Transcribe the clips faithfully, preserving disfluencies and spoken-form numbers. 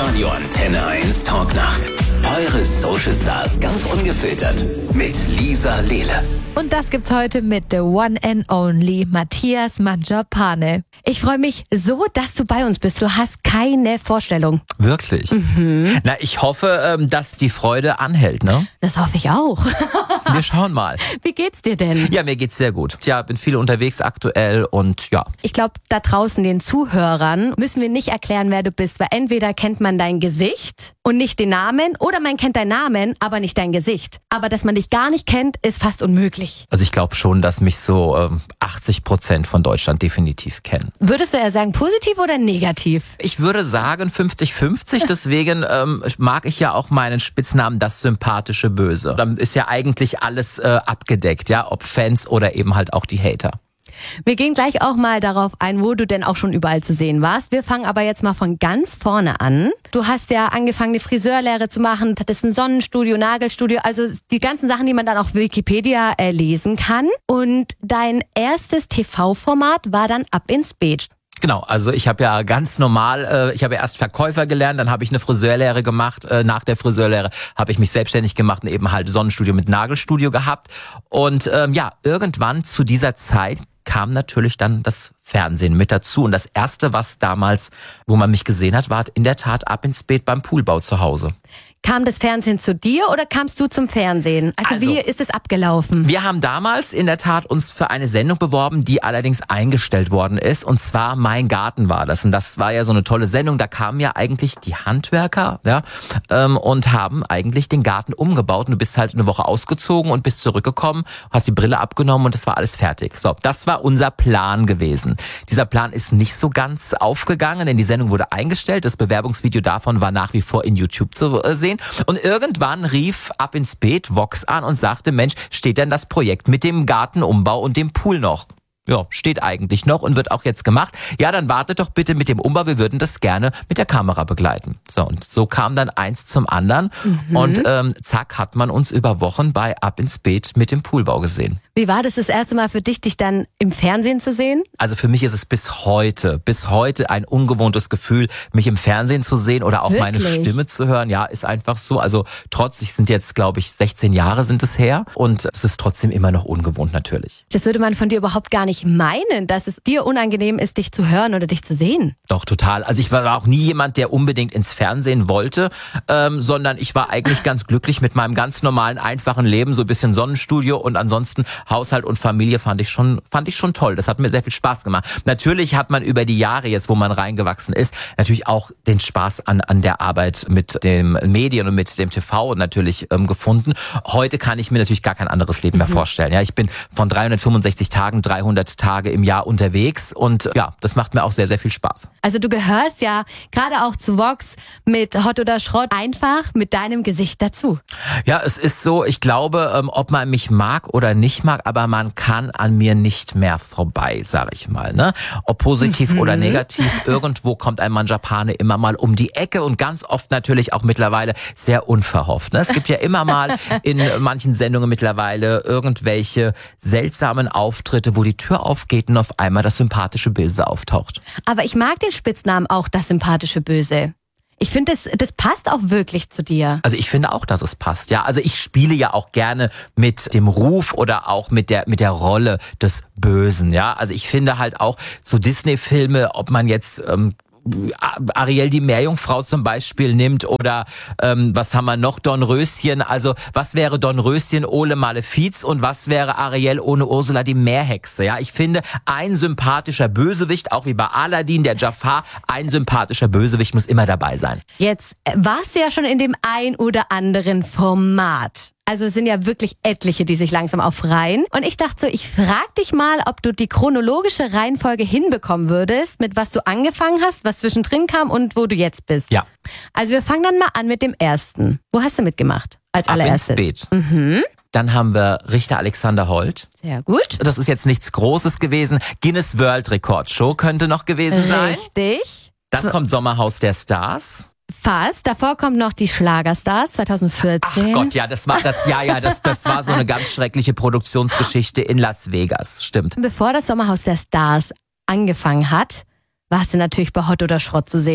Radio Antenne eins Talknacht. Eure Social Stars ganz ungefiltert mit Lisa Lehle. Und das gibt's heute mit the one and only Matthias Mangiapane. Ich freue mich so, dass du bei uns bist. Du hast keine Vorstellung. Wirklich? Mhm. Na, ich hoffe, dass die Freude anhält, ne? Das hoffe ich auch. Wir schauen mal. Wie geht's dir denn? Ja, mir geht's sehr gut. Ja, bin viel unterwegs aktuell und ja. Ich glaube, da draußen den Zuhörern müssen wir nicht erklären, wer du bist, weil entweder kennt man dein Gesicht und nicht den Namen oder man kennt deinen Namen, aber nicht dein Gesicht. Aber dass man dich gar nicht kennt, ist fast unmöglich. Also ich glaube schon, dass mich so ähm, achtzig Prozent von Deutschland definitiv kennen. Würdest du eher sagen, positiv oder negativ? Ich würde sagen fünfzig fünfzig, deswegen ähm, mag ich ja auch meinen Spitznamen das sympathische Böse. Dann ist ja eigentlich alles äh, abgedeckt, ja, ob Fans oder eben halt auch die Hater. Wir gehen gleich auch mal darauf ein, wo du denn auch schon überall zu sehen warst. Wir fangen aber jetzt mal von ganz vorne an. Du hast ja angefangen, eine Friseurlehre zu machen, hattest ein Sonnenstudio, Nagelstudio, also die ganzen Sachen, die man dann auf Wikipedia äh, lesen kann. Und dein erstes T V-Format war dann Ab ins Beet. Genau, also ich habe ja ganz normal, äh, ich habe ja erst Verkäufer gelernt, dann habe ich eine Friseurlehre gemacht. Äh, nach der Friseurlehre habe ich mich selbstständig gemacht und eben halt Sonnenstudio mit Nagelstudio gehabt. Und ähm, ja, irgendwann zu dieser Zeit kam natürlich dann das Fernsehen mit dazu. Und das Erste, was damals, wo man mich gesehen hat, war in der Tat Ab ins Beet beim Poolbau zu Hause. Kam das Fernsehen zu dir oder kamst du zum Fernsehen? Also, also wie ist es abgelaufen? Wir haben damals in der Tat uns für eine Sendung beworben, die allerdings eingestellt worden ist. Und zwar Mein Garten war das. Und das war ja so eine tolle Sendung. Da kamen ja eigentlich die Handwerker, ja, ähm, und haben eigentlich den Garten umgebaut. Und du bist halt eine Woche ausgezogen und bist zurückgekommen, hast die Brille abgenommen und das war alles fertig. So, das war unser Plan gewesen. Dieser Plan ist nicht so ganz aufgegangen, denn die Sendung wurde eingestellt. Das Bewerbungsvideo davon war nach wie vor in YouTube zu äh, sehen. Und irgendwann rief Ab ins Beet Vox an und sagte, Mensch, steht denn das Projekt mit dem Gartenumbau und dem Pool noch? Ja, steht eigentlich noch und wird auch jetzt gemacht. Ja, dann wartet doch bitte mit dem Umbau, wir würden das gerne mit der Kamera begleiten. So, und so kam dann eins zum anderen mhm. und ähm, zack, hat man uns über Wochen bei Ab ins Beet mit dem Poolbau gesehen. Wie war das das erste Mal für dich, dich dann im Fernsehen zu sehen? Also für mich ist es bis heute, bis heute ein ungewohntes Gefühl, mich im Fernsehen zu sehen oder auch Wirklich? meine Stimme zu hören. Ja, ist einfach so. Also trotz, ich sind jetzt, glaube ich, sechzehn Jahre sind es her und es ist trotzdem immer noch ungewohnt natürlich. Das würde man von dir überhaupt gar nicht meinen, dass es dir unangenehm ist, dich zu hören oder dich zu sehen. Doch, total. Also ich war auch nie jemand, der unbedingt ins Fernsehen wollte, ähm, sondern ich war eigentlich ganz glücklich mit meinem ganz normalen, einfachen Leben, so ein bisschen Sonnenstudio und ansonsten Haushalt und Familie fand ich schon, fand ich schon toll. Das hat mir sehr viel Spaß gemacht. Natürlich hat man über die Jahre jetzt, wo man reingewachsen ist, natürlich auch den Spaß an, an der Arbeit mit den Medien und mit dem T V natürlich ähm, gefunden. Heute kann ich mir natürlich gar kein anderes Leben mehr Mhm. vorstellen. Ja, ich bin von dreihundertfünfundsechzig Tagen, dreihundert Tage im Jahr unterwegs und ja, das macht mir auch sehr, sehr viel Spaß. Also du gehörst ja gerade auch zu Vox mit Hot oder Schrott einfach mit deinem Gesicht dazu. Ja, es ist so, ich glaube, ähm, ob man mich mag oder nicht mag, aber man kann an mir nicht mehr vorbei, sag ich mal. Ne? Ob positiv mhm. oder negativ, irgendwo kommt ein Mangiapane immer mal um die Ecke und ganz oft natürlich auch mittlerweile sehr unverhofft. Ne? Es gibt ja immer mal in manchen Sendungen mittlerweile irgendwelche seltsamen Auftritte, wo die Tür aufgeht und auf einmal das sympathische Böse auftaucht. Aber ich mag den Spitznamen auch, das sympathische Böse. Ich finde, das, das passt auch wirklich zu dir. Also ich finde auch, dass es passt. Ja, also ich spiele ja auch gerne mit dem Ruf oder auch mit der mit der Rolle des Bösen. Ja, also ich finde halt auch so Disney-Filme, ob man jetzt ähm, Ariel die Meerjungfrau zum Beispiel nimmt oder ähm, was haben wir noch, Dornröschen, also was wäre Dornröschen ohne Malefiz und was wäre Ariel ohne Ursula die Meerhexe, ja, ich finde, ein sympathischer Bösewicht, auch wie bei Aladdin, der Jafar, ein sympathischer Bösewicht muss immer dabei sein. Jetzt warst du ja schon in dem ein oder anderen Format. Also es sind ja wirklich etliche, die sich langsam aufreihen. Und ich dachte so, ich frag dich mal, ob du die chronologische Reihenfolge hinbekommen würdest, mit was du angefangen hast, was zwischendrin kam und wo du jetzt bist. Ja. Also wir fangen dann mal an mit dem ersten. Wo hast du mitgemacht als Ab allererstes? ins Beet. Mhm. Dann haben wir Richter Alexander Holt. Sehr gut. Das ist jetzt nichts Großes gewesen. Guinness World Rekord Show könnte noch gewesen sein. Richtig. Dann kommt Sommerhaus der Stars. Fast. Davor kommt noch die Schlagerstars zwanzig vierzehn. Ach Gott, ja, das war das, ja, ja, das, das war so eine ganz schreckliche Produktionsgeschichte in Las Vegas, stimmt. Bevor das Sommerhaus der Stars angefangen hat, warst du natürlich bei Hot oder Schrott zu sehen.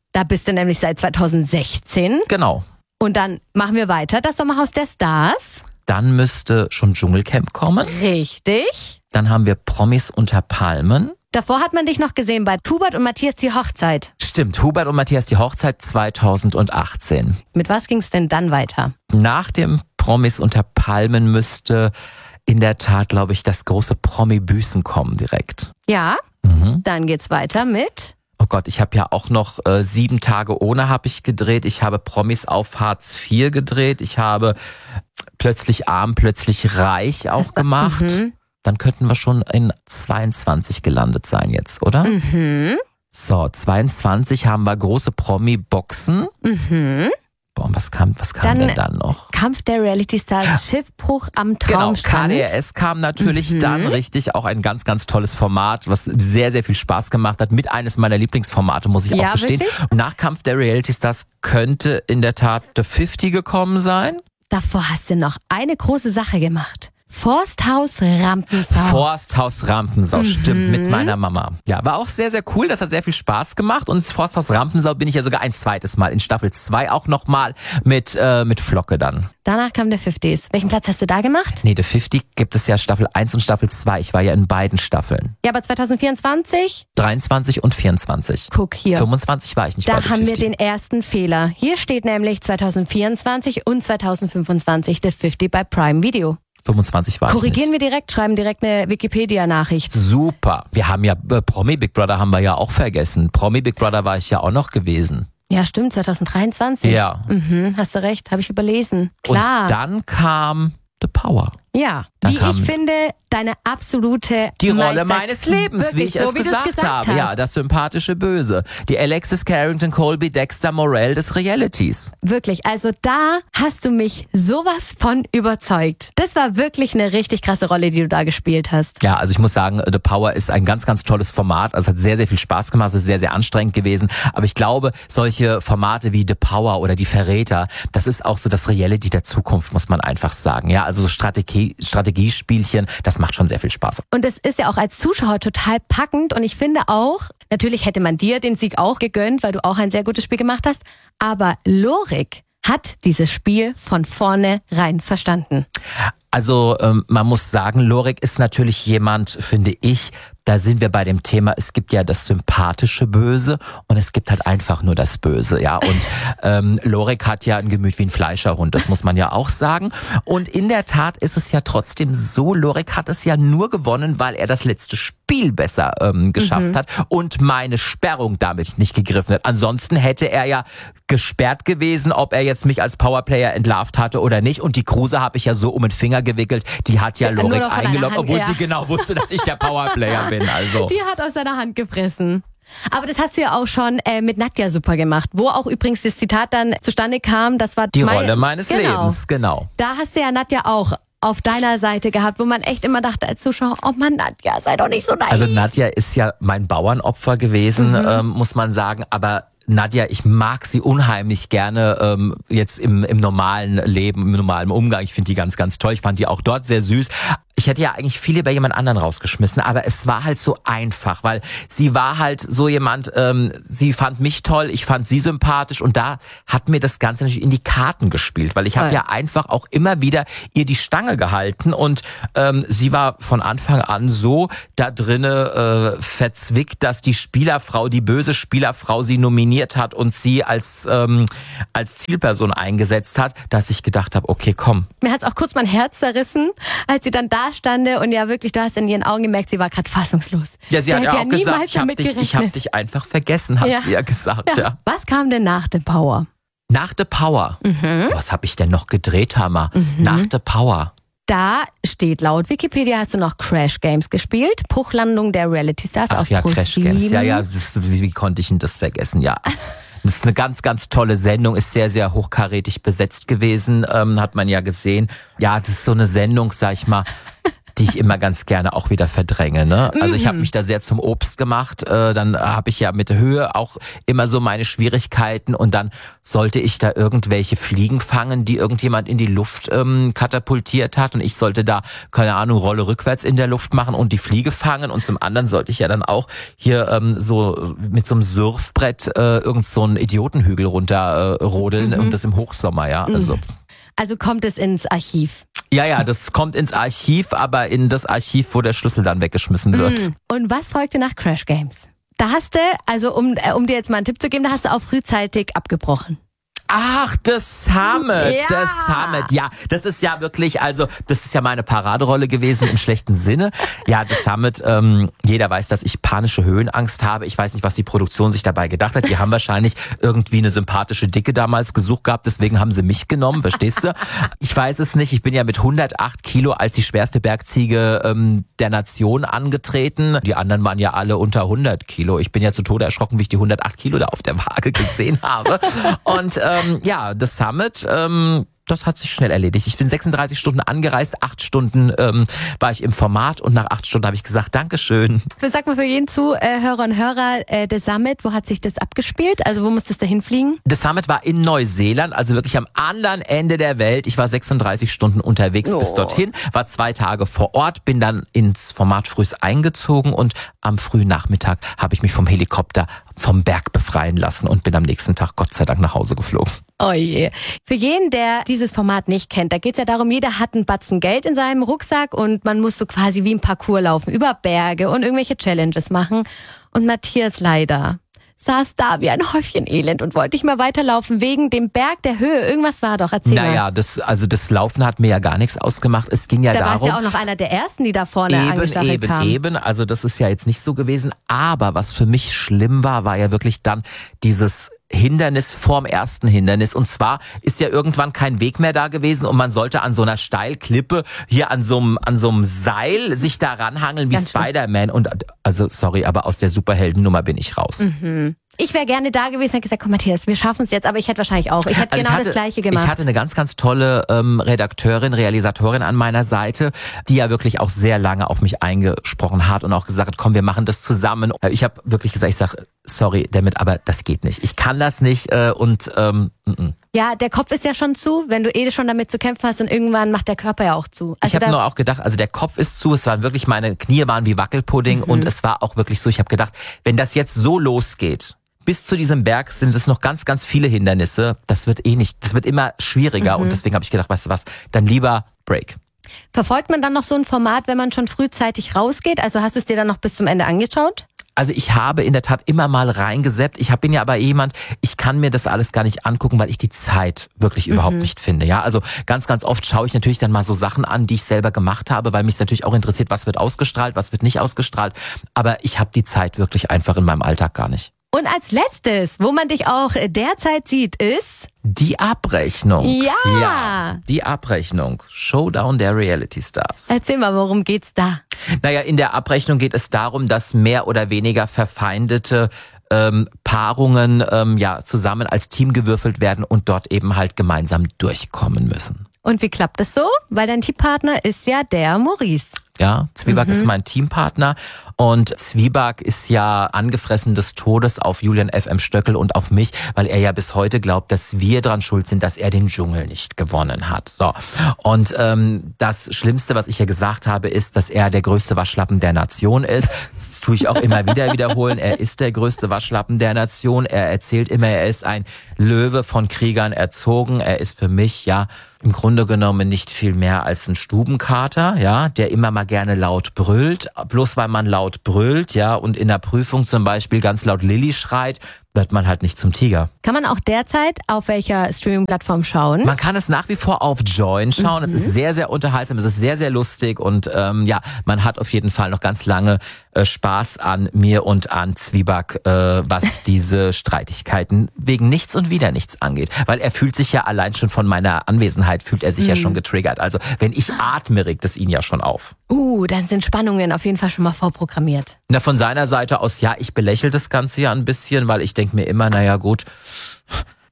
Da bist du nämlich seit zweitausendsechzehn. Genau. Und dann machen wir weiter. Das Sommerhaus der Stars. Dann müsste schon Dschungelcamp kommen. Richtig. Dann haben wir Promis unter Palmen. Davor hat man dich noch gesehen bei Hubert und Matthias die Hochzeit. Stimmt, Hubert und Matthias die Hochzeit zweitausendachtzehn. Mit was ging es denn dann weiter? Nach dem Promis unter Palmen müsste in der Tat, glaube ich, das große Promi-Büßen kommen direkt. Ja, Mhm. dann geht's weiter mit... Oh Gott, ich habe ja auch noch äh, sieben Tage ohne habe ich gedreht. Ich habe Promis auf Hartz vier gedreht. Ich habe plötzlich arm, plötzlich reich auch gemacht. Mhm. Dann könnten wir schon in zweiundzwanzig gelandet sein jetzt, oder? Mhm. So, zweiundzwanzig haben wir große Promi-Boxen. Mhm. Boah, und was kam, was kam Dann denn dann noch? Kampf der Reality Stars, Schiffbruch am Genau, Traumstrand. K D R S kam natürlich Mhm. dann, richtig, auch ein ganz, ganz tolles Format, was sehr, sehr viel Spaß gemacht hat. Mit eines meiner Lieblingsformate, muss ich Ja, auch gestehen. wirklich? Und nach Kampf der Reality Stars könnte in der Tat The fünfzig gekommen sein. Davor hast du noch eine große Sache gemacht. Forsthaus Rampensau. Forsthaus Rampensau, Mhm. stimmt, mit meiner Mama. Ja, war auch sehr, sehr cool, das hat sehr viel Spaß gemacht. Und das Forsthaus Rampensau bin ich ja sogar ein zweites Mal in Staffel zwei auch nochmal mit, äh, mit Flocke dann. Danach kam der fünfziger. Welchen Platz hast du da gemacht? Nee, The fünfzig gibt es ja Staffel eins und Staffel zwei. Ich war ja in beiden Staffeln. Ja, aber zweitausendvierundzwanzig? dreiundzwanzig und vierundzwanzig. Guck hier. fünfundzwanzig war ich nicht bei Da The haben wir fünfzig. den ersten Fehler. Hier steht nämlich zweitausendvierundzwanzig und zweitausendfünfundzwanzig The fünfzig bei Prime Video. fünfundzwanzig war Korrigieren ich nicht. wir direkt, schreiben direkt eine Wikipedia-Nachricht. Super. Wir haben ja, äh, Promi Big Brother haben wir ja auch vergessen. Promi Big Brother war ich ja auch noch gewesen. Ja, stimmt, zweitausenddreiundzwanzig. Ja. Mhm, hast du recht, habe ich überlesen. Klar. Und dann kam The Power. Ja, Dann wie kam- ich finde, deine absolute Die Rolle Meister- meines Lebens, wie Wirklich, ich so, es wie du's gesagt, gesagt habe. hast. Ja, das sympathische Böse. Die Alexis Carrington, Colby, Dexter Morell des Realities. Wirklich, also da hast du mich sowas von überzeugt. Das war wirklich eine richtig krasse Rolle, die du da gespielt hast. Ja, also ich muss sagen, The Power ist ein ganz, ganz tolles Format. Also es hat sehr, sehr viel Spaß gemacht, es ist sehr, sehr anstrengend gewesen. Aber ich glaube, solche Formate wie The Power oder Die Verräter, das ist auch so das Reality der Zukunft, muss man einfach sagen. Ja, also so Strategie, Strategiespielchen, das macht schon sehr viel Spaß. Und es ist ja auch als Zuschauer total packend und ich finde auch, natürlich hätte man dir den Sieg auch gegönnt, weil du auch ein sehr gutes Spiel gemacht hast, aber Lorik hat dieses Spiel von vorne rein verstanden. Also ähm, man muss sagen, Lorik ist natürlich jemand, finde ich, da sind wir bei dem Thema, es gibt ja das sympathische Böse und es gibt halt einfach nur das Böse, ja. Und ähm, Lorik hat ja ein Gemüt wie ein Fleischerhund, das muss man ja auch sagen. Und in der Tat ist es ja trotzdem so, Lorik hat es ja nur gewonnen, weil er das letzte Spiel besser ähm, geschafft mhm. hat und meine Sperrung damit nicht gegriffen hat. Ansonsten hätte er ja gesperrt gewesen, ob er jetzt mich als Powerplayer entlarvt hatte oder nicht. Und die Kruse habe ich ja so um den Finger gewickelt, die hat ja, ja Lorik eingeloggt, obwohl ja. sie genau wusste, dass ich der Powerplayer bin. Also. Die hat aus seiner Hand gefressen. Aber das hast du ja auch schon äh, mit Nadja super gemacht, wo auch übrigens das Zitat dann zustande kam, das war die mein, Rolle meines genau. Lebens, genau. Da hast du ja Nadja auch auf deiner Seite gehabt, wo man echt immer dachte als Zuschauer, oh Mann, Nadja, sei doch nicht so naiv. Also Nadja ist ja mein Bauernopfer gewesen, mhm. ähm, muss man sagen, aber Nadja, ich mag sie unheimlich gerne ähm, jetzt im, im normalen Leben, im normalen Umgang. Ich finde die ganz, ganz toll. Ich fand die auch dort sehr süß. Ich hätte ja eigentlich viele bei jemand anderen rausgeschmissen, aber es war halt so einfach, weil sie war halt so jemand, ähm, sie fand mich toll, ich fand sie sympathisch und da hat mir das Ganze natürlich in die Karten gespielt, weil ich habe ja einfach auch immer wieder ihr die Stange gehalten und ähm, sie war von Anfang an so da drinne äh, verzwickt, dass die Spielerfrau, die böse Spielerfrau sie nominiert hat und sie als ähm, als Zielperson eingesetzt hat, dass ich gedacht habe, okay, komm. Mir hat's auch kurz mein Herz zerrissen, als sie dann da stande und ja wirklich, du hast in ihren Augen gemerkt, sie war gerade fassungslos. Ja, sie, sie hat ja auch gesagt, ich habe dich, ich hab dich einfach vergessen, hat ja. sie ja gesagt. Ja. Ja. Was kam denn nach The Power? Nach The Power? Mhm. Was habe ich denn noch gedreht, Hammer? Mhm. Nach The Power? Da steht laut Wikipedia, hast du noch Crash Games gespielt, Bruchlandung der Reality Stars Ach auf ja, Pro Crash sieben. Games, ja, ja, das, wie, wie konnte ich denn das vergessen, ja. Das ist eine ganz, ganz tolle Sendung, ist sehr, sehr hochkarätig besetzt gewesen, ähm, hat man ja gesehen. Ja, das ist so eine Sendung, sag ich mal, die ich immer ganz gerne auch wieder verdränge. Ne? Also ich habe mich da sehr zum Obst gemacht. Äh, dann habe ich ja mit der Höhe auch immer so meine Schwierigkeiten und dann sollte ich da irgendwelche Fliegen fangen, die irgendjemand in die Luft ähm, katapultiert hat und ich sollte da, keine Ahnung, Rolle rückwärts in der Luft machen und die Fliege fangen und zum anderen sollte ich ja dann auch hier ähm, so mit so einem Surfbrett äh, irgend so einen Idiotenhügel runter äh, rodeln mhm. und das im Hochsommer, ja. Also, also kommt es ins Archiv. Ja, ja, das kommt ins Archiv, aber in das Archiv, wo der Schlüssel dann weggeschmissen wird. Und was folgte nach Crash Games? Da hast du, also um, um dir jetzt mal einen Tipp zu geben, da hast du auch frühzeitig abgebrochen. Ach, das Summit, Ja. das Summit, ja, das ist ja wirklich, also das ist ja meine Paraderolle gewesen im schlechten Sinne. Ja, das Summit, ähm, jeder weiß, dass ich panische Höhenangst habe. Ich weiß nicht, was die Produktion sich dabei gedacht hat. Die haben wahrscheinlich irgendwie eine sympathische Dicke damals gesucht gehabt, deswegen haben sie mich genommen, verstehst du? Ich weiß es nicht, ich bin ja mit hundertacht Kilo als die schwerste Bergziege ähm, der Nation angetreten. Die anderen waren ja alle unter hundert Kilo. Ich bin ja zu Tode erschrocken, wie ich die hundertacht Kilo da auf der Waage gesehen habe. Und ähm, ja, das Summit, ähm, das hat sich schnell erledigt. Ich bin sechsunddreißig Stunden angereist, acht Stunden ähm, war ich im Format und nach acht Stunden habe ich gesagt, Dankeschön. Sag mal für jeden Zuhörer und Hörer, äh, der Summit, wo hat sich das abgespielt? Also wo musstest du hinfliegen? Das Summit war in Neuseeland, also wirklich am anderen Ende der Welt. Ich war sechsunddreißig Stunden unterwegs Oh. bis dorthin, war zwei Tage vor Ort, bin dann ins Format frühs eingezogen und am frühen Nachmittag habe ich mich vom Helikopter vom Berg befreien lassen und bin am nächsten Tag Gott sei Dank nach Hause geflogen. Oh je. Für jeden, der dieses Format nicht kennt, da geht's ja darum, jeder hat einen Batzen Geld in seinem Rucksack und man muss so quasi wie ein Parcours laufen, über Berge und irgendwelche Challenges machen. Und Matthias leider saß da wie ein Häufchen Elend und wollte nicht mehr weiterlaufen wegen dem Berg, der Höhe. Irgendwas war doch, erzähl mal. Naja, das, also das Laufen hat mir ja gar nichts ausgemacht. Es ging ja Da darum... warst ja auch noch einer der Ersten, die da vorne Eben, angestachelt eben, kamen. eben. Also das ist ja jetzt nicht so gewesen. Aber was für mich schlimm war, war ja wirklich dann dieses Hindernis vorm ersten Hindernis. Und zwar ist ja irgendwann kein Weg mehr da gewesen und man sollte an so einer Steilklippe hier an so einem, an so einem Seil sich da ranhangeln wie Ganz schön. Spider-Man. Und also sorry, aber aus der Superheldennummer bin ich raus. Mhm. Ich wäre gerne da gewesen und hätte gesagt, komm Matthias, wir schaffen es jetzt, aber ich hätte wahrscheinlich auch. Ich hätte Also genau ich hatte, das Gleiche gemacht. Ich hatte eine ganz, ganz tolle ähm, Redakteurin, Realisatorin an meiner Seite, die ja wirklich auch sehr lange auf mich eingesprochen hat und auch gesagt hat, komm, wir machen das zusammen. Ich habe wirklich gesagt, ich sage, sorry, damit, aber das geht nicht. Ich kann das nicht äh, und ähm, m-m. Ja, der Kopf ist ja schon zu, wenn du eh schon damit zu kämpfen hast und irgendwann macht der Körper ja auch zu. Also ich habe da- nur auch gedacht, also der Kopf ist zu, es waren wirklich, meine Knie waren wie Wackelpudding Mhm. und es war auch wirklich so, ich habe gedacht, wenn das jetzt so losgeht, bis zu diesem Berg sind es noch ganz, ganz viele Hindernisse, das wird eh nicht, das wird immer schwieriger Mhm. und deswegen habe ich gedacht, weißt du was, dann lieber Break. Verfolgt man dann noch so ein Format, wenn man schon frühzeitig rausgeht? Also hast du es dir dann noch bis zum Ende angeschaut? Also ich habe in der Tat immer mal reingeseppt. Ich hab- bin ja aber jemand, ich kann mir das alles gar nicht angucken, weil ich die Zeit wirklich überhaupt nicht finde. Ja, also ganz, ganz oft schaue ich natürlich dann mal so Sachen an, die ich selber gemacht habe, weil mich natürlich auch interessiert, was wird ausgestrahlt, was wird nicht ausgestrahlt. Aber ich habe die Zeit wirklich einfach in meinem Alltag gar nicht. Und als letztes, wo man dich auch derzeit sieht, ist... Die Abrechnung. Ja. Ja, die Abrechnung. Showdown der Reality Stars. Erzähl mal, worum geht's da? Naja, in der Abrechnung geht es darum, dass mehr oder weniger verfeindete ähm, Paarungen ähm, ja zusammen als Team gewürfelt werden und dort eben halt gemeinsam durchkommen müssen. Und wie klappt das so? Weil dein Teampartner ist ja der Maurice. Ja, Zwieback ist mein Teampartner und Zwieback ist ja angefressen des Todes auf Julian F M. Stöckel und auf mich, weil er ja bis heute glaubt, dass wir dran schuld sind, dass er den Dschungel nicht gewonnen hat. So. Und ähm, das Schlimmste, was ich ja gesagt habe, ist, dass er der größte Waschlappen der Nation ist. Das tue ich auch immer wieder wiederholen. Er ist der größte Waschlappen der Nation. Er erzählt immer, er ist ein Löwe von Kriegern erzogen. Er ist für mich, ja, im Grunde genommen nicht viel mehr als ein Stubenkater, ja, der immer mal gerne laut brüllt. Bloß weil man laut brüllt, ja, und in der Prüfung zum Beispiel ganz laut Lilly schreit, wird man halt nicht zum Tiger. Kann man auch derzeit auf welcher Streaming-Plattform schauen? Man kann es nach wie vor auf Join schauen. Es ist sehr, sehr unterhaltsam, es ist sehr, sehr lustig und ähm, ja, man hat auf jeden Fall noch ganz lange äh, Spaß an mir und an Zwieback, äh, was diese Streitigkeiten wegen nichts und wieder nichts angeht. Weil er fühlt sich ja allein schon von meiner Anwesenheit, fühlt er sich ja schon getriggert. Also wenn ich atme, regt es ihn ja schon auf. Uh, dann sind Spannungen auf jeden Fall schon mal vorprogrammiert. Na, von seiner Seite aus, ja, ich belächle das Ganze ja ein bisschen, weil ich denke mir immer, naja gut,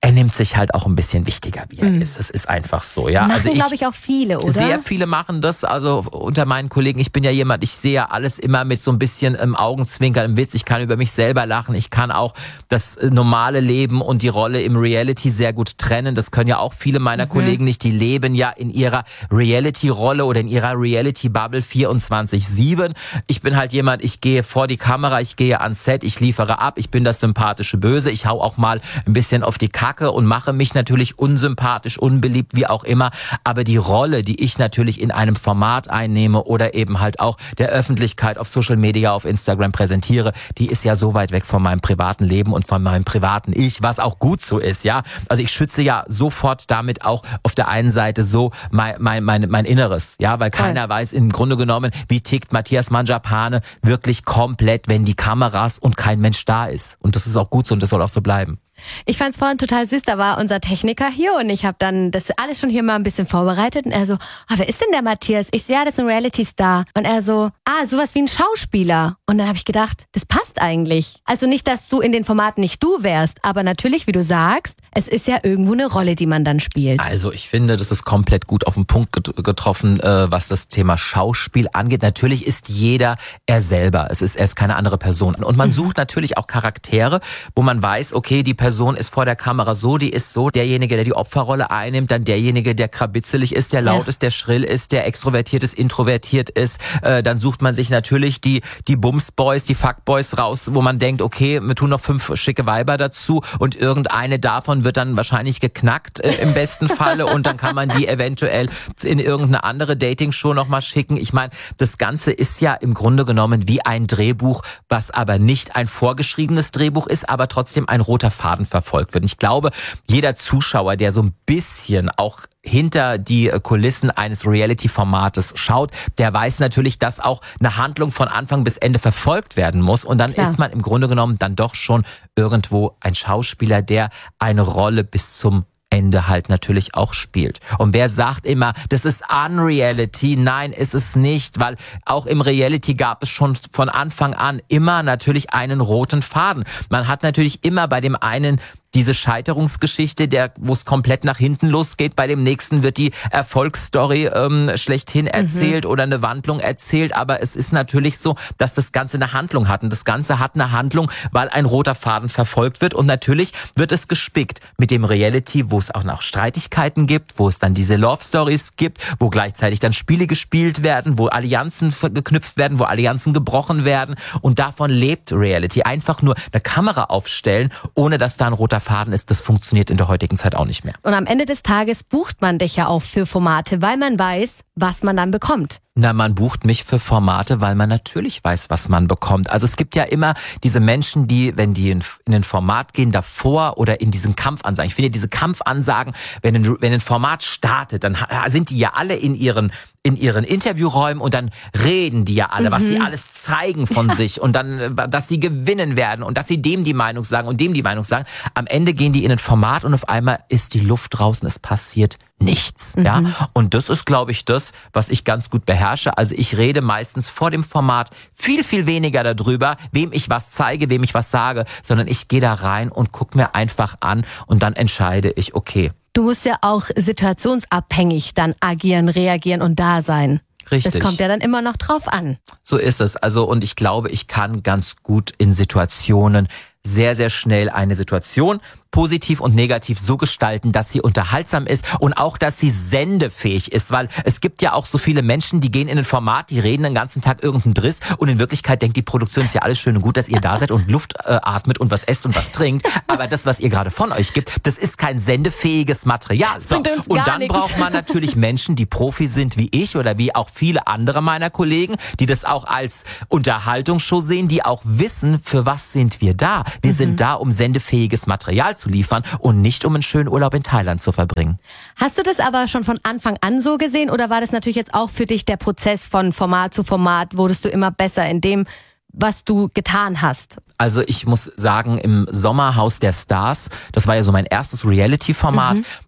er nimmt sich halt auch ein bisschen wichtiger, wie er mhm. ist. Es ist einfach so, ja. Machen, also glaube ich, auch viele, oder? Sehr viele machen das, also unter meinen Kollegen. Ich bin ja jemand, ich sehe ja alles immer mit so ein bisschen im Augenzwinkern, im Witz. Ich kann über mich selber lachen. Ich kann auch das normale Leben und die Rolle im Reality sehr gut trennen. Das können ja auch viele meiner mhm. Kollegen nicht. Die leben ja in ihrer Reality-Rolle oder in ihrer Reality-Bubble vierundzwanzig sieben. Ich bin halt jemand, ich gehe vor die Kamera, ich gehe ans Set, ich liefere ab, ich bin das sympathische Böse. Ich hau auch mal ein bisschen auf die Kacke und mache mich natürlich unsympathisch, unbeliebt, wie auch immer. Aber die Rolle, die ich natürlich in einem Format einnehme oder eben halt auch der Öffentlichkeit auf Social Media, auf Instagram präsentiere, die ist ja so weit weg von meinem privaten Leben und von meinem privaten Ich, was auch gut so ist, ja. Also ich schütze ja sofort damit auch auf der einen Seite so mein, mein, mein, mein Inneres, ja, weil keiner Voll. weiß im Grunde genommen, wie tickt Matthias Mangiapane wirklich komplett, wenn die Kameras und kein Mensch da ist. Und das ist auch gut so und das soll auch so bleiben. Ich fand's vorhin total süß, da war unser Techniker hier und ich habe dann das alles schon hier mal ein bisschen vorbereitet und er so, ah, wer ist denn der Matthias? Ich so, ja, das ist ein Reality-Star. Und er so, ah, sowas wie ein Schauspieler. Und dann habe ich gedacht, das passt eigentlich. Also nicht, dass du in den Formaten nicht du wärst, aber natürlich, wie du sagst, es ist ja irgendwo eine Rolle, die man dann spielt. Also ich finde, das ist komplett gut auf den Punkt getroffen, was das Thema Schauspiel angeht. Natürlich ist jeder er selber. Es ist, er ist keine andere Person. Und man sucht natürlich auch Charaktere, wo man weiß, okay, die Person Person ist vor der Kamera so, die ist so, derjenige, der die Opferrolle einnimmt, dann derjenige, der krabitzelig ist, der laut ja. ist, der schrill ist, der extrovertiert ist, introvertiert ist. Äh, dann sucht man sich natürlich die die Bumsboys, die Fuckboys raus, wo man denkt, okay, wir tun noch fünf schicke Weiber dazu und irgendeine davon wird dann wahrscheinlich geknackt äh, im besten Falle und dann kann man die eventuell in irgendeine andere Dating-Show nochmal schicken. Ich meine, das Ganze ist ja im Grunde genommen wie ein Drehbuch, was aber nicht ein vorgeschriebenes Drehbuch ist, aber trotzdem ein roter Faden verfolgt wird. Und ich glaube, jeder Zuschauer, der so ein bisschen auch hinter die Kulissen eines Reality-Formates schaut, der weiß natürlich, dass auch eine Handlung von Anfang bis Ende verfolgt werden muss. Und dann Klar. ist man im Grunde genommen dann doch schon irgendwo ein Schauspieler, der eine Rolle bis zum Ende halt natürlich auch spielt. Und wer sagt immer, das ist Unreality? Nein, ist es nicht, weil auch im Reality gab es schon von Anfang an immer natürlich einen roten Faden. Man hat natürlich immer bei dem einen diese Scheiterungsgeschichte, der, wo es komplett nach hinten losgeht. Bei dem nächsten wird die Erfolgsstory ähm, schlechthin erzählt mhm. oder eine Wandlung erzählt. Aber es ist natürlich so, dass das Ganze eine Handlung hat. Und das Ganze hat eine Handlung, weil ein roter Faden verfolgt wird. Und natürlich wird es gespickt mit dem Reality, wo es auch noch Streitigkeiten gibt, wo es dann diese Love Stories gibt, wo gleichzeitig dann Spiele gespielt werden, wo Allianzen geknüpft werden, wo Allianzen gebrochen werden. Und davon lebt Reality. Einfach nur eine Kamera aufstellen, ohne dass da ein roter Faden ist, das funktioniert in der heutigen Zeit auch nicht mehr. Und am Ende des Tages bucht man dich ja auch für Formate, weil man weiß, was man dann bekommt. Na, man bucht mich für Formate, weil man natürlich weiß, was man bekommt. Also es gibt ja immer diese Menschen, die, wenn die in, in ein Format gehen, davor oder in diesen Kampfansagen. Ich finde diese Kampfansagen, wenn ein, wenn ein Format startet, dann sind die ja alle in ihren in ihren Interviewräumen und dann reden die ja alle, mhm. was sie alles zeigen von ja. sich und dann, dass sie gewinnen werden und dass sie dem die Meinung sagen und dem die Meinung sagen. Am Ende gehen die in ein Format und auf einmal ist die Luft draußen, es passiert nichts. Mhm. Ja, und das ist, glaube ich, das, was ich ganz gut beherrsche. Also ich rede meistens vor dem Format viel, viel weniger darüber, wem ich was zeige, wem ich was sage, sondern ich gehe da rein und gucke mir einfach an und dann entscheide ich, okay. Du musst ja auch situationsabhängig dann agieren, reagieren und da sein. Richtig. Das kommt ja dann immer noch drauf an. So ist es. Also, und ich glaube, ich kann ganz gut in Situationen sehr, sehr schnell eine Situation positiv und negativ so gestalten, dass sie unterhaltsam ist und auch, dass sie sendefähig ist, weil es gibt ja auch so viele Menschen, die gehen in ein Format, die reden den ganzen Tag irgendeinen Driss und in Wirklichkeit denkt die Produktion, ist ja alles schön und gut, dass ihr da seid und Luft äh, atmet und was esst und was trinkt, aber das, was ihr gerade von euch gibt, das ist kein sendefähiges Material. So. Und dann nichts. braucht man natürlich Menschen, die Profi sind wie ich oder wie auch viele andere meiner Kollegen, die das auch als Unterhaltungsshow sehen, die auch wissen, für was sind wir da. Wir mhm. sind da, um sendefähiges Material zu liefern und nicht um einen schönen Urlaub in Thailand zu verbringen. Hast du das aber schon von Anfang an so gesehen oder war das natürlich jetzt auch für dich der Prozess von Format zu Format? Wurdest du immer besser in dem, was du getan hast? Also ich muss sagen, im Sommerhaus der Stars, das war ja so mein erstes Reality-Format, mhm.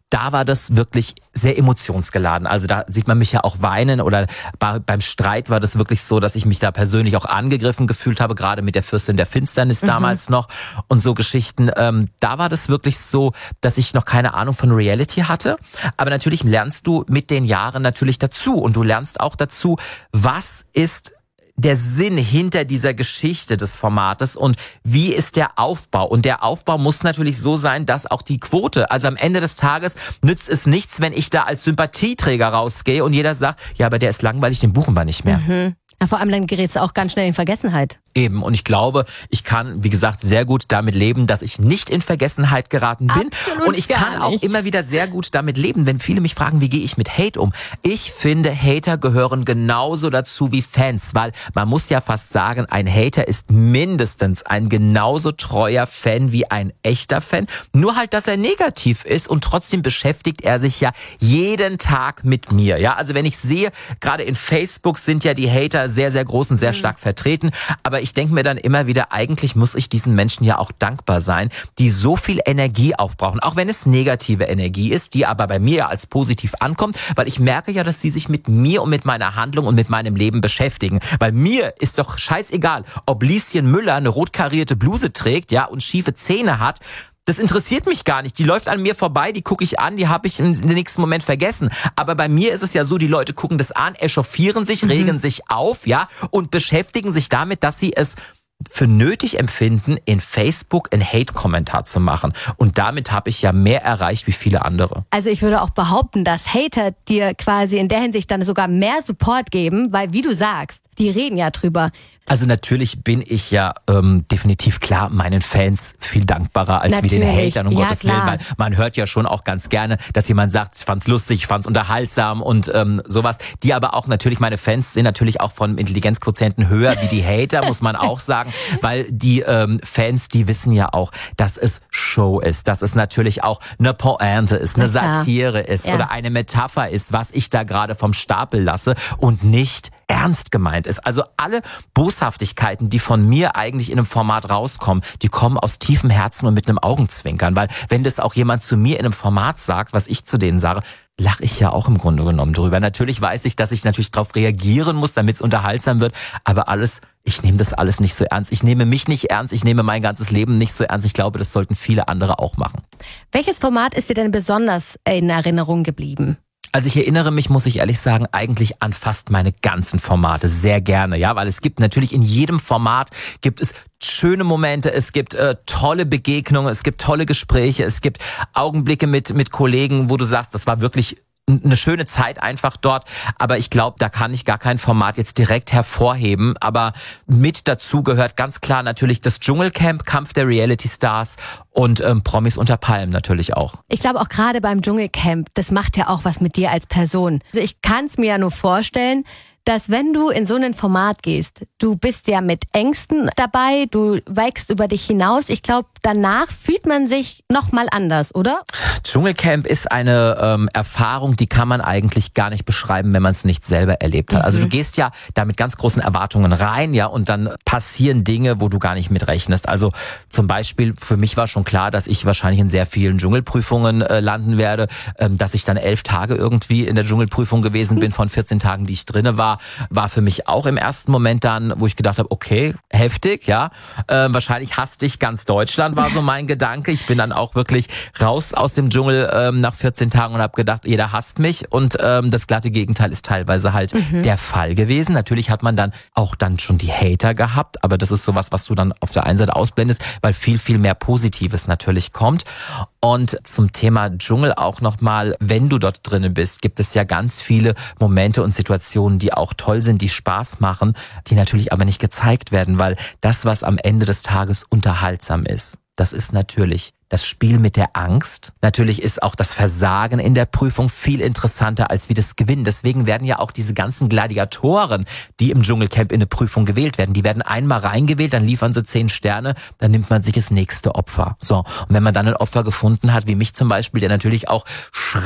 da war das wirklich sehr emotionsgeladen. Also da sieht man mich ja auch weinen oder bei, beim Streit war das wirklich so, dass ich mich da persönlich auch angegriffen gefühlt habe, gerade mit der Fürstin der Finsternis mhm. damals noch und so Geschichten. Ähm, da war das wirklich so, dass ich noch keine Ahnung von Reality hatte. Aber natürlich lernst du mit den Jahren natürlich dazu und du lernst auch dazu, was ist der Sinn hinter dieser Geschichte des Formates und wie ist der Aufbau? Und der Aufbau muss natürlich so sein, dass auch die Quote, also am Ende des Tages nützt es nichts, wenn ich da als Sympathieträger rausgehe und jeder sagt, ja, aber der ist langweilig, den buchen wir nicht mehr. Mhm. Ja, vor allem dann gerätst du auch ganz schnell in Vergessenheit. Eben, und ich glaube, ich kann, wie gesagt, sehr gut damit leben, dass ich nicht in Vergessenheit geraten bin. Absolut und ich kann gar auch nicht. immer wieder sehr gut damit leben, wenn viele mich fragen, wie gehe ich mit Hate um? Ich finde, Hater gehören genauso dazu wie Fans, weil man muss ja fast sagen, ein Hater ist mindestens ein genauso treuer Fan wie ein echter Fan. Nur halt, dass er negativ ist und trotzdem beschäftigt er sich ja jeden Tag mit mir. Ja, also wenn ich sehe, gerade in Facebook sind ja die Hater sehr, sehr groß und sehr stark mhm. vertreten, aber ich denke mir dann immer wieder, eigentlich muss ich diesen Menschen ja auch dankbar sein, die so viel Energie aufbrauchen, auch wenn es negative Energie ist, die aber bei mir ja als positiv ankommt, weil ich merke ja, dass sie sich mit mir und mit meiner Handlung und mit meinem Leben beschäftigen, weil mir ist doch scheißegal, ob Lieschen Müller eine rot karierte Bluse trägt, ja, und schiefe Zähne hat. Das interessiert mich gar nicht. Die läuft an mir vorbei, die gucke ich an, die habe ich im nächsten Moment vergessen. Aber bei mir ist es ja so, die Leute gucken das an, echauffieren sich, mhm. regen sich auf, ja, und beschäftigen sich damit, dass sie es für nötig empfinden, in Facebook einen Hate-Kommentar zu machen. Und damit habe ich ja mehr erreicht wie viele andere. Also ich würde auch behaupten, dass Hater dir quasi in der Hinsicht dann sogar mehr Support geben, weil, wie du sagst, die reden ja drüber. Also natürlich bin ich ja ähm, definitiv klar meinen Fans viel dankbarer als natürlich. wie den Hatern, um ja, Gottes klar. Willen, weil man hört ja schon auch ganz gerne, dass jemand sagt, ich fand's lustig, ich fand's unterhaltsam und ähm, sowas. Die aber auch natürlich, meine Fans sind natürlich auch von Intelligenzquotienten höher wie die Hater, muss man auch sagen, weil die ähm, Fans, die wissen ja auch, dass es Show ist, dass es natürlich auch eine Pointe ist, eine Satire ist ja. oder eine Metapher ist, was ich da gerade vom Stapel lasse und nicht ernst gemeint ist. Also alle Boshaftigkeiten, die von mir eigentlich in einem Format rauskommen, die kommen aus tiefem Herzen und mit einem Augenzwinkern. Weil wenn das auch jemand zu mir in einem Format sagt, was ich zu denen sage, lache ich ja auch im Grunde genommen drüber. Natürlich weiß ich, dass ich natürlich darauf reagieren muss, damit es unterhaltsam wird. Aber alles, ich nehme das alles nicht so ernst. Ich nehme mich nicht ernst. Ich nehme mein ganzes Leben nicht so ernst. Ich glaube, das sollten viele andere auch machen. Welches Format ist dir denn besonders in Erinnerung geblieben? Also ich erinnere mich, muss ich ehrlich sagen, eigentlich an fast meine ganzen Formate sehr gerne, ja, weil es gibt natürlich in jedem Format gibt es schöne Momente, es gibt äh, tolle Begegnungen, es gibt tolle Gespräche, es gibt Augenblicke mit mit Kollegen, wo du sagst, das war wirklich eine schöne Zeit einfach dort, aber ich glaube, da kann ich gar kein Format jetzt direkt hervorheben, aber mit dazu gehört ganz klar natürlich das Dschungelcamp, Kampf der Reality Stars und ähm, Promis unter Palmen natürlich auch. Ich glaube auch gerade beim Dschungelcamp, das macht ja auch was mit dir als Person. Also ich kann es mir ja nur vorstellen, dass wenn du in so ein Format gehst, du bist ja mit Ängsten dabei, du wächst über dich hinaus. Ich glaube, danach fühlt man sich nochmal anders, oder? Dschungelcamp ist eine ähm, Erfahrung, die kann man eigentlich gar nicht beschreiben, wenn man es nicht selber erlebt hat. Mhm. Also du gehst ja da mit ganz großen Erwartungen rein, ja, und dann passieren Dinge, wo du gar nicht mit rechnest. Also zum Beispiel, für mich war schon klar, dass ich wahrscheinlich in sehr vielen Dschungelprüfungen äh, landen werde, ähm, dass ich dann elf Tage irgendwie in der Dschungelprüfung gewesen mhm. bin von vierzehn Tagen, die ich drinne war. War für mich auch im ersten Moment dann, wo ich gedacht habe, okay, heftig, ja. Äh, wahrscheinlich hasst dich ganz Deutschland, war so mein Gedanke. Ich bin dann auch wirklich raus aus dem Dschungel ähm, nach vierzehn Tagen und habe gedacht, jeder hasst mich. Und ähm, das glatte Gegenteil ist teilweise halt mhm. der Fall gewesen. Natürlich hat man dann auch dann schon die Hater gehabt, aber das ist sowas, was du dann auf der einen Seite ausblendest, weil viel, viel mehr Positives natürlich kommt. Und zum Thema Dschungel auch nochmal, wenn du dort drinnen bist, gibt es ja ganz viele Momente und Situationen, die auch toll sind, die Spaß machen, die natürlich aber nicht gezeigt werden, weil das, was am Ende des Tages unterhaltsam ist, das ist natürlich das Spiel mit der Angst. Natürlich ist auch das Versagen in der Prüfung viel interessanter als wie das Gewinnen. Deswegen werden ja auch diese ganzen Gladiatoren, die im Dschungelcamp in eine Prüfung gewählt werden, die werden einmal reingewählt, dann liefern sie zehn Sterne, dann nimmt man sich das nächste Opfer. So, und wenn man dann ein Opfer gefunden hat, wie mich zum Beispiel, der natürlich auch